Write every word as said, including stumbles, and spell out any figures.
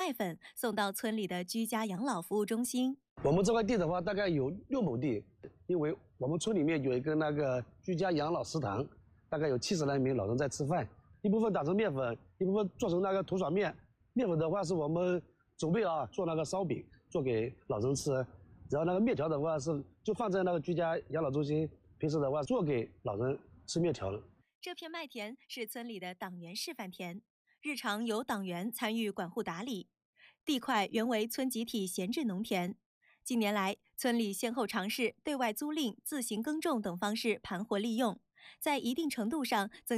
麦粉送到村里的居家养老服务中心。 我们这块地的话，大概有六亩地，因为我们村里面有一个那个居家养老食堂，大概有七十来名老人在吃饭，一部分打成面粉，一部分做成那个土爽面。面粉的话是我们准备啊做那个烧饼，做给老人吃，然后那个面条的话是就放在那个居家养老中心，平时的话做给老人吃面条了。 这片麦田是村里的党员示范田，日常由党员参与管护打理。地块原为村集体闲置农田。近年来，村里先后尝试对外租赁、自行耕种等方式盘活利用，在一定程度上增